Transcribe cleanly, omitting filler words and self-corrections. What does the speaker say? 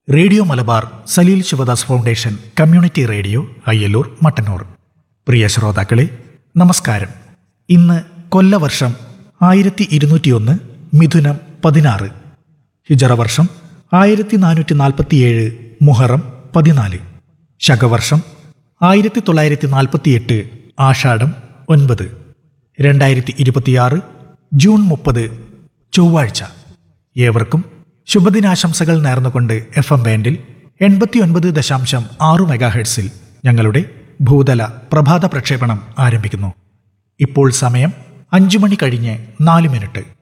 Radio Malabar Saleel Sivadas foundation community radio Ayyallur Mattannur. പ്രിയ ശ്രോതാക്കളെ, നമസ്കാരം. ഇന്ന് കൊല്ലവർഷം 1201 മിഥുനം 16, ഹിജറ വർഷം 1447 മുഹറം 14, ശകവർഷം 1948 ആഷാഢം 9, 2026 ജൂൺ 30 ചൊവ്വാഴ്ച. ഏവർക്കും ശുഭദിനാശംസകൾ നേർന്നുകൊണ്ട് FM ബാൻഡിൽ 89.6 മെഗാഹെർട്സിൽ ഞങ്ങളുടെ ഭൂതല പ്രഭാത പ്രക്ഷേപണം ആരംഭിക്കുന്നു. ഇപ്പോൾ സമയം 5 മണി കഴിഞ്ഞ് 4 മിനിറ്റ്.